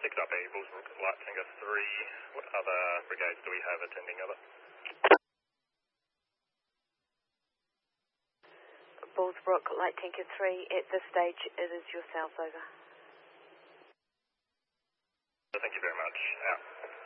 picked up Eagles, Light Tango 3. What other brigades do we have attending other? Bullsbrook, Light Tango 3. At this stage, it is yourself, over. Thank you very much. Out.